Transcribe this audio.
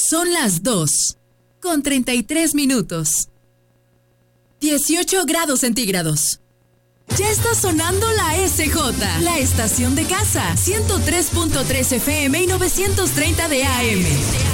Son las 2:33. 18 grados centígrados. Ya está sonando la SJ, la estación de casa, 103.3 FM y 930 de AM.